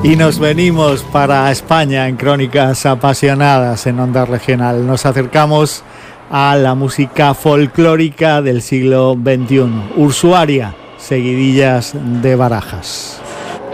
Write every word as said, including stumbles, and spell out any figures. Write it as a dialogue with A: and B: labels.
A: Y nos venimos para España en Crónicas Apasionadas en Onda Regional. Nos acercamos a la música folclórica del siglo veintiuno. Ursuaria, seguidillas de Barajas.